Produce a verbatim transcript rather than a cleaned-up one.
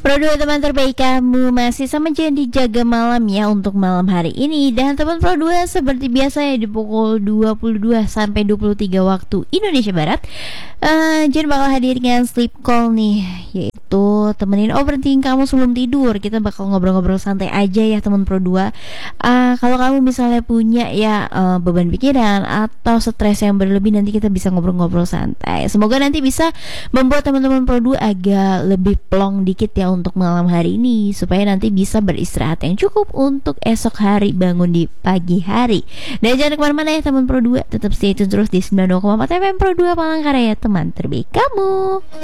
Pro dua teman terbaik kamu masih sama Jangan Dijaga Malam ya untuk malam hari ini. Dan teman Pro dua seperti biasa ya di pukul dua puluh dua sampai dua puluh tiga waktu Indonesia Barat, uh, Jen bakal hadir dengan sleep call nih, yaitu temenin overthinking kamu sebelum tidur. Kita bakal ngobrol-ngobrol santai aja ya teman Pro dua. uh, Kalau kamu misalnya punya ya uh, beban pikiran atau stres yang berlebih, nanti kita bisa ngobrol-ngobrol santai. Semoga nanti bisa membuat teman-teman Pro dua agak lebih plong dikit ya untuk malam hari ini, supaya nanti bisa beristirahat yang cukup untuk esok hari bangun di pagi hari. Dan jangan kemana-mana ya teman Pro dua, tetap stay tune terus di sembilan puluh dua koma empat F M Pro dua Palangkaraya, teman terbaik kamu.